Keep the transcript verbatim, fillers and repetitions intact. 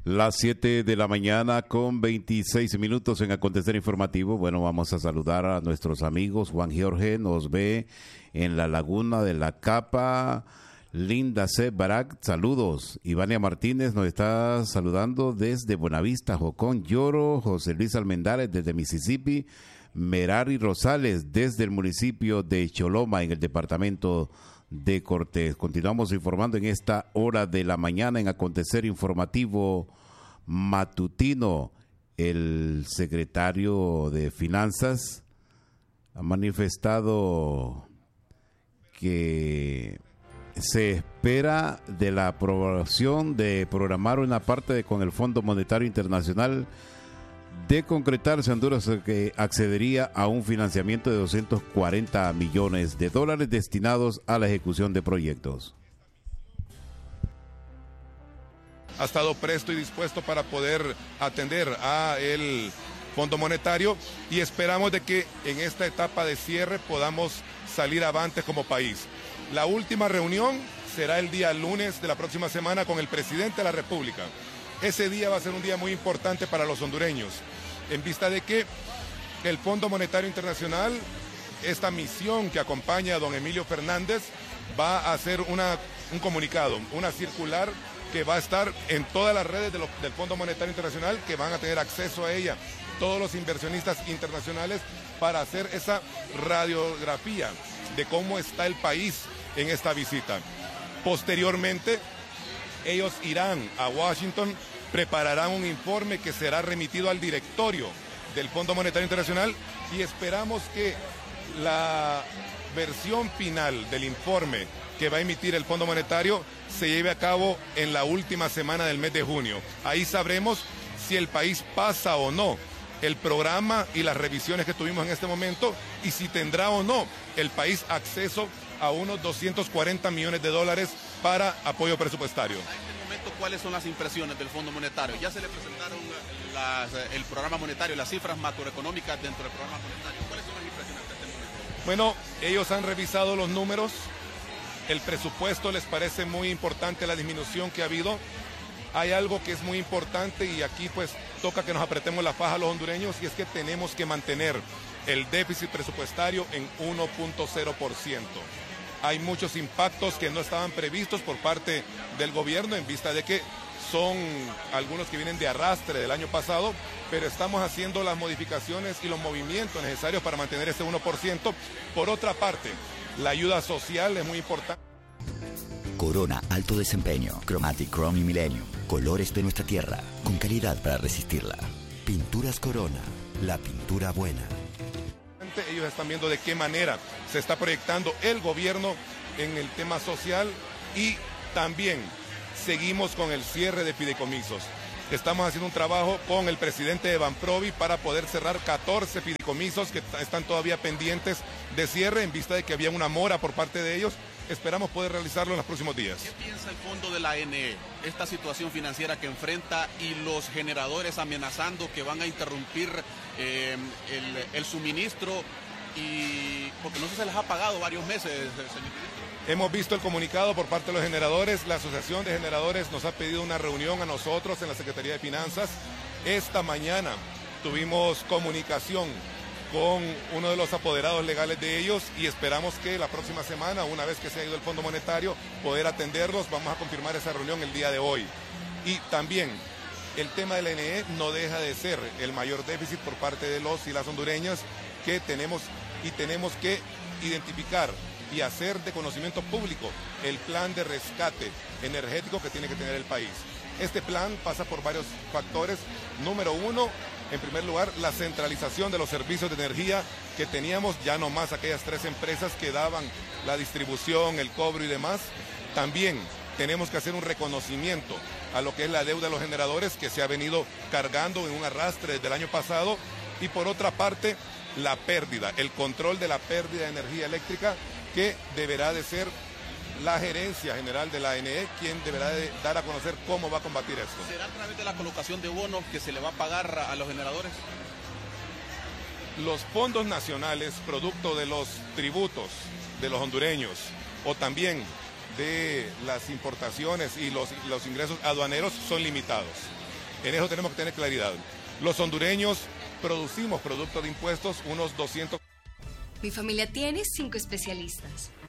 Las siete de la mañana con veintiséis minutos en Acontecer Informativo. Bueno, vamos a saludar a nuestros amigos. Juan Jorge nos ve en la Laguna de la Capa. Linda C. Barak, saludos. Ivania Martínez nos está saludando desde Buenavista, Jocón. Lloro, José Luis Almendares desde Mississippi. Merari Rosales desde el municipio de Choloma en el departamento de Cortés. Continuamos informando en esta hora de la mañana en Acontecer Informativo Matutino. El secretario de Finanzas ha manifestado que se espera de la aprobación de programar una parte de, con el Fondo Monetario Internacional. De concretarse, Honduras que accedería a un financiamiento de doscientos cuarenta millones de dólares destinados a la ejecución de proyectos. Ha estado presto y dispuesto para poder atender a el Fondo Monetario y esperamos de que en esta etapa de cierre podamos salir avante como país. La última reunión será el día lunes de la próxima semana con el presidente de la República. Ese día va a ser un día muy importante para los hondureños, en vista de que el Fondo Monetario Internacional, esta misión que acompaña a don Emilio Fernández, va a hacer una, un comunicado, una circular que va a estar en todas las redes de lo, del Fondo Monetario Internacional, que van a tener acceso a ella todos los inversionistas internacionales para hacer esa radiografía de cómo está el país en esta visita. Posteriormente, ellos irán a Washington, prepararán un informe que será remitido al directorio del Fondo Monetario Internacional y esperamos que la versión final del informe que va a emitir el Fondo Monetario se lleve a cabo en la última semana del mes de junio. Ahí sabremos si el país pasa o no el programa y las revisiones que tuvimos en este momento y si tendrá o no el país acceso a unos doscientos cuarenta millones de dólares para apoyo presupuestario. ¿Cuáles son las impresiones del Fondo Monetario? Ya se le presentaron las, el programa monetario, las cifras macroeconómicas dentro del programa monetario. ¿Cuáles son las impresiones de este momento? Bueno, ellos han revisado los números, el presupuesto les parece muy importante la disminución que ha habido. Hay algo que es muy importante y aquí pues toca que nos apretemos la faja a los hondureños y es que tenemos que mantener el déficit presupuestario en uno punto cero por ciento. Hay muchos impactos que no estaban previstos por parte del gobierno en vista de que son algunos que vienen de arrastre del año pasado, pero estamos haciendo las modificaciones y los movimientos necesarios para mantener ese uno por ciento. Por otra parte, la ayuda social es muy importante. Corona Alto Desempeño, Chromatic Chrome y Millennium, colores de nuestra tierra, con calidad para resistirla. Pinturas Corona, la pintura buena. Ellos están viendo de qué manera se está proyectando el gobierno en el tema social y también seguimos con el cierre de fideicomisos. Estamos haciendo un trabajo con el presidente de Banprovi para poder cerrar catorce fideicomisos que están todavía pendientes de cierre en vista de que había una mora por parte de ellos. Esperamos poder realizarlo en los próximos días. ¿Qué piensa el fondo de la A N E? Esta situación financiera que enfrenta y los generadores amenazando que van a interrumpir eh, el, el suministro y porque no se les ha pagado varios meses, señor ministro. Hemos visto el comunicado por parte de los generadores. La Asociación de Generadores nos ha pedido una reunión a nosotros en la Secretaría de Finanzas. Esta mañana tuvimos comunicación con uno de los apoderados legales de ellos y esperamos que la próxima semana, una vez que se ha ido el Fondo Monetario, poder atenderlos. Vamos a confirmar esa reunión el día de hoy. Y también el tema del A N E no deja de ser el mayor déficit por parte de los y las hondureñas que tenemos y tenemos que identificar y hacer de conocimiento público el plan de rescate energético que tiene que tener el país. Este plan pasa por varios factores. Número uno, en primer lugar, la centralización de los servicios de energía que teníamos, ya no más aquellas tres empresas que daban la distribución, el cobro y demás. También tenemos que hacer un reconocimiento a lo que es la deuda de los generadores que se ha venido cargando en un arrastre desde el año pasado. Y por otra parte, la pérdida, el control de la pérdida de energía eléctrica que deberá de ser la gerencia general de la A N E quien deberá de dar a conocer cómo va a combatir esto. ¿Será a través de la colocación de bonos que se le va a pagar a los generadores? Los fondos nacionales, producto de los tributos de los hondureños o también de las importaciones y los, los ingresos aduaneros son limitados. En eso tenemos que tener claridad. Los hondureños producimos productos de impuestos unos doscientos. Mi familia tiene cinco especialistas.